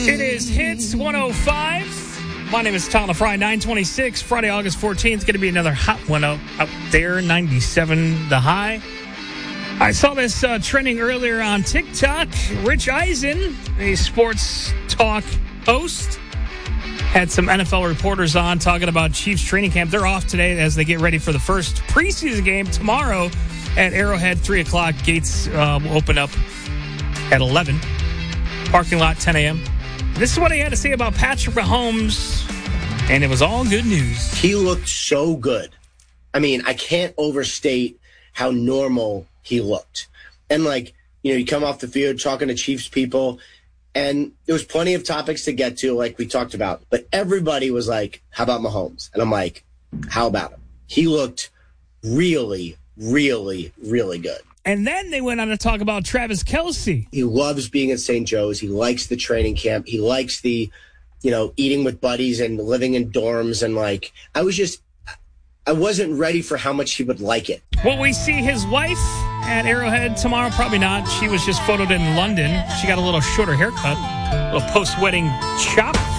It is Hits 105. My name is Tyler Fry, 926, Friday, August 14th. Going to be another hot one out there, 97 the high. I saw this trending earlier on TikTok. Rich Eisen, a sports talk host, had some NFL reporters on talking about Chiefs training camp. They're off today as they get ready for the first preseason game tomorrow at Arrowhead, 3 o'clock. Gates will open up at 11. Parking lot, 10 a.m. This is what he had to say about Patrick Mahomes, and it was all good news. He looked so good. I mean, I can't overstate how normal he looked. And, you come off the field talking to Chiefs people, and there was plenty of topics to get to, like we talked about. But everybody was like, how about Mahomes? And I'm like, how about him? He looked really, really, really good. And then they went on to talk about Travis Kelce. He loves being at St. Joe's. He likes the training camp. He likes the, eating with buddies and living in dorms. And, I wasn't ready for how much he would like it. Will we see his wife at Arrowhead tomorrow? Probably not. She was just photoed in London. She got a little shorter haircut, a little post-wedding chop.